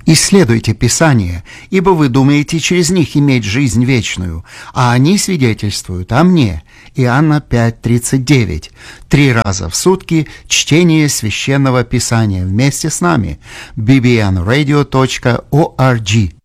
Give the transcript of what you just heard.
Исследуйте Писание, ибо вы думаете через них иметь жизнь вечную, а они свидетельствуют о мне». Иоанна 5:39. 3 раза в сутки чтение Священного Писания вместе с нами. bbnradio.org